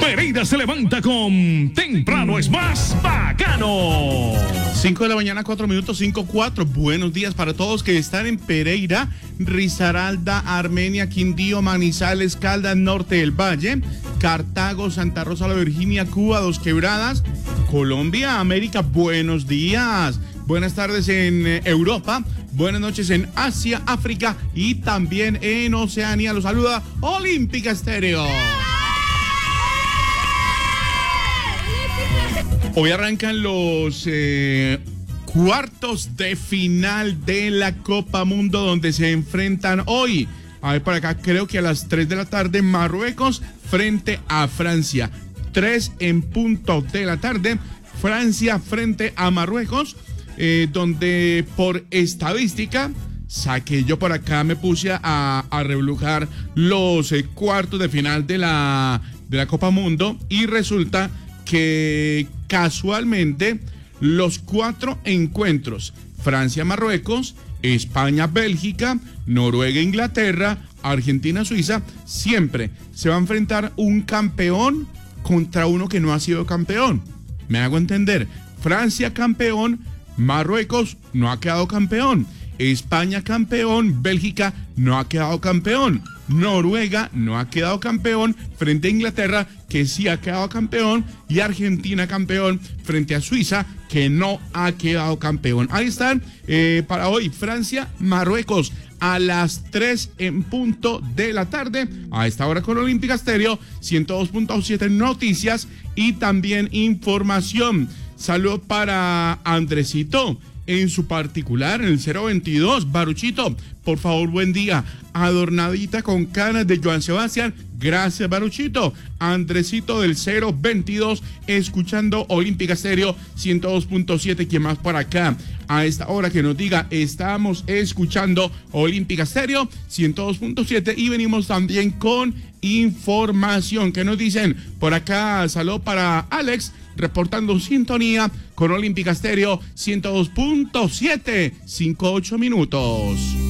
Pereira se levanta con Temprano es más bacano. 5 de la mañana, 4 minutos, 5:04. Buenos días para todos que están en Pereira, Risaralda, Armenia, Quindío, Manizales, Caldas, Norte del Valle, Cartago, Santa Rosa, La Virginia, Cuba, Dos Quebradas, Colombia, América. Buenos días. Buenas tardes en Europa. Buenas noches en Asia, África y también en Oceanía. Los saluda Olímpica Estéreo. Hoy arrancan los cuartos de final de la Copa Mundo, donde se enfrentan hoy, a ver para acá, creo que a las 3 de la tarde, Marruecos frente a Francia. 3 en punto de la tarde, Francia frente a Marruecos, donde por estadística, saqué yo por acá, me puse a reblujar los cuartos de final de la Copa Mundo y resulta que casualmente los 4 encuentros, Francia-Marruecos, España-Bélgica, Noruega-Inglaterra, Argentina-Suiza, siempre se va a enfrentar un campeón contra uno que no ha sido campeón. ¿Me hago entender? Francia campeón, Marruecos no ha quedado campeón, España campeón, Bélgica no ha quedado campeón, Noruega no ha quedado campeón frente a Inglaterra, que sí ha quedado campeón, y Argentina campeón frente a Suiza, que no ha quedado campeón. Ahí están para hoy, Francia, Marruecos, a las 3 en punto de la tarde, a esta hora con Olímpica Estéreo, 102.7 noticias y también información. Saludos para Andresito, en su particular, en el 022. Baruchito, por favor, buen día. Adornadita con canas de Joan Sebastián. Gracias, Baruchito. Andresito del 022, escuchando Olímpica Estéreo 102.7. ¿Quién más por acá? A esta hora que nos diga, estamos escuchando Olímpica Estéreo 102.7 y venimos también con información. ¿Qué nos dicen? Por acá, saludo para Alex, reportando sintonía con Olímpica Estéreo 102.7, 5:08 minutos.